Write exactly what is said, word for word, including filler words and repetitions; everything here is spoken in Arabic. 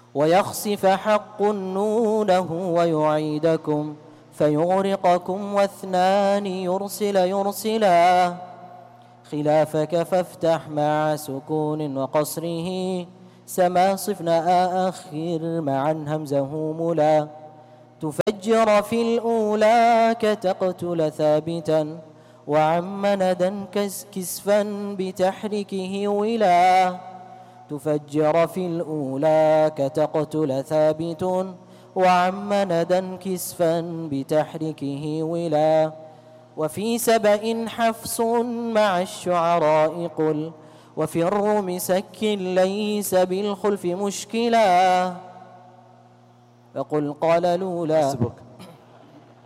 ويخسف حق نونه ويعيدكم فيغرقكم واثنان يرسل يرسلا خلافك فافتح مع سكون وقصره سما صفنا آخر معا همزه ملا تفجر في الأولى كتقتل ثابتا وعم ندا كسفا بتحركه ولا تفجر في الأولى كتقتل ثابت وعم ندا كسفا بتحركه ولا وفي سبأ حفص مع الشعراء قل وفي الروم سك ليس بالخلف مشكلا فقل قال لولا